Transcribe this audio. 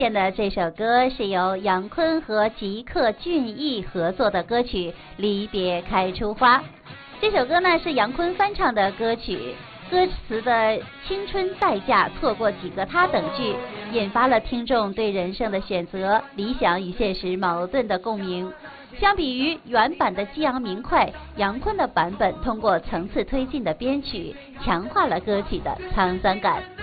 现的这首歌是由杨坤和吉克隽逸合作的歌曲《离别开出花》。这首歌呢是杨坤翻唱的歌曲，歌词的青春代价、错过几个他等句，引发了听众对人生的选择、理想与现实矛盾的共鸣。相比于原版的激昂明快，杨坤的版本通过层次推进的编曲，强化了歌曲的沧桑感。